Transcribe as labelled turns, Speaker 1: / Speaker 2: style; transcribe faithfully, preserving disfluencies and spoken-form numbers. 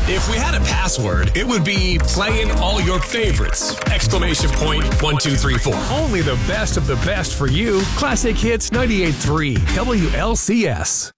Speaker 1: If we had a password, it would be playing all your favorites. Exclamation point one, two, three, four.
Speaker 2: Only the best of the best for you. Classic Hits ninety-eight point three W L C S.